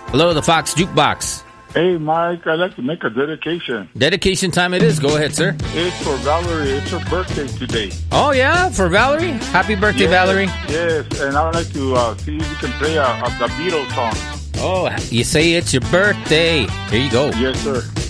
Hello, the Fox Jukebox. Hey, Mike, I'd like to make a dedication. Dedication time it is. Go ahead, sir. It's for Valerie. It's her birthday today. Oh, yeah? For Valerie? Happy birthday, Valerie. Yes, and I would like to see if you can play the Beatles song. Oh, you say it's your birthday. Here you go. Yes, sir.